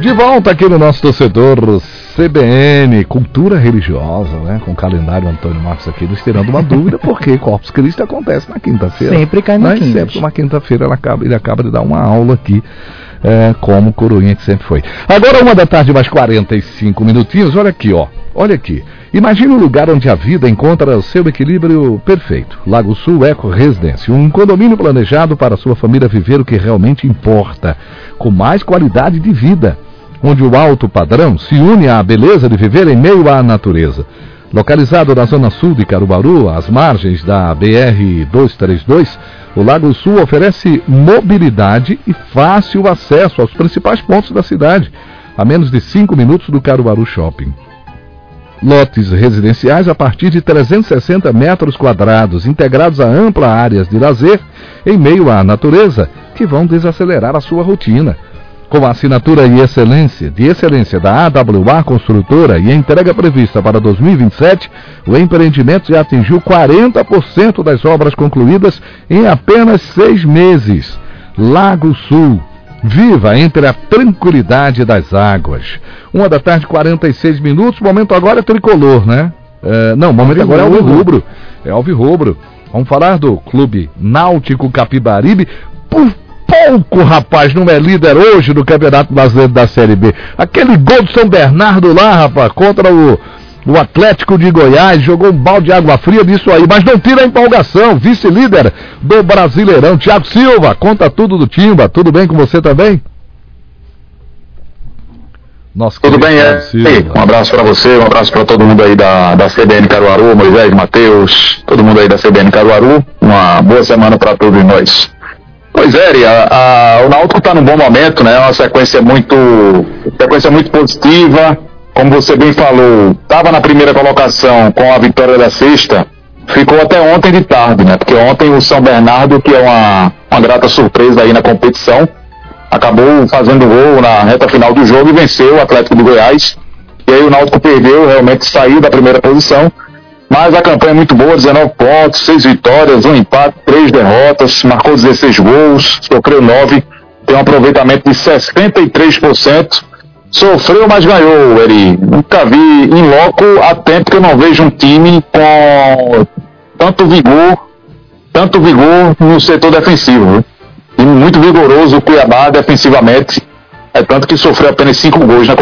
De volta aqui no nosso torcedor CBN, cultura religiosa, né? Com o calendário Antônio Marcos aqui, nos tirando uma dúvida, porque Corpus Christi acontece na quinta-feira. Sempre cai na quinta. Sempre uma quinta-feira ele acaba de dar uma aula aqui, como coroinha que sempre foi. Agora 1h mais 45 minutinhos, olha aqui, ó. Olha aqui. Imagine um lugar onde a vida encontra o seu equilíbrio perfeito. Lago Sul Eco Residência, um condomínio planejado para a sua família viver o que realmente importa, com mais qualidade de vida, onde o alto padrão se une à beleza de viver em meio à natureza. Localizado na zona sul de Caruaru, às margens da BR-232, o Lago Sul oferece mobilidade e fácil acesso aos principais pontos da cidade, a menos de 5 minutos do Caruaru Shopping. Lotes residenciais a partir de 360 metros quadrados, integrados a ampla áreas de lazer, em meio à natureza, que vão desacelerar a sua rotina. Com a assinatura de excelência da AWA Construtora e a entrega prevista para 2027, o empreendimento já atingiu 40% das obras concluídas em apenas 6 meses. Lago Sul. Viva entre a tranquilidade das águas. 1h 46 minutos, o momento agora é tricolor, né? Não, o momento agora é alvirrubro. É alvirrubro. Vamos falar do Clube Náutico Capibaribe. Por pouco, rapaz, não é líder hoje do Campeonato Brasileiro da Série B. Aquele gol do São Bernardo lá, rapaz, contra o Atlético de Goiás, jogou um balde de água fria disso aí, mas não tira a empolgação. Vice-líder do Brasileirão, Thiago Silva, conta tudo do Timba. Tudo bem com você também? Tudo bem, um abraço para você, um abraço para todo mundo aí da CBN Caruaru, Moisés, Matheus, todo mundo aí da CBN Caruaru. Uma boa semana para todos nós. Pois é, o Náutico está num bom momento, né? Uma sequência muito positiva. Como você bem falou, estava na primeira colocação com a vitória da sexta, ficou até ontem de tarde, né? Porque ontem o São Bernardo, que é uma grata surpresa aí na competição, acabou fazendo gol na reta final do jogo e venceu o Atlético de Goiás. E aí o Náutico perdeu, realmente saiu da primeira posição. Mas a campanha é muito boa, 19 pontos, 6 vitórias, 1 empate, 3 derrotas, marcou 16 gols, sofreu 9, tem um aproveitamento de 63%. Sofreu, mas ganhou, Eri. Nunca vi em loco há tempo que eu não vejo um time com tanto vigor no setor defensivo. Viu? Time muito vigoroso, o Cuiabá defensivamente, é tanto que sofreu apenas 5 gols na